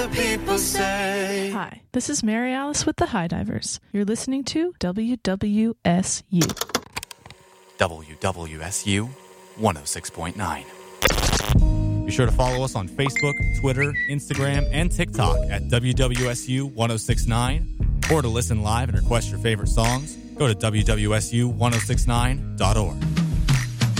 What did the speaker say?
People say. Hi, this is Mary Alice with the High Divers. You're listening to WWSU. WWSU 106.9. Be sure to follow us on Facebook, Twitter, Instagram, and TikTok at WWSU 1069. Or to listen live and request your favorite songs, go to WWSU1069.org.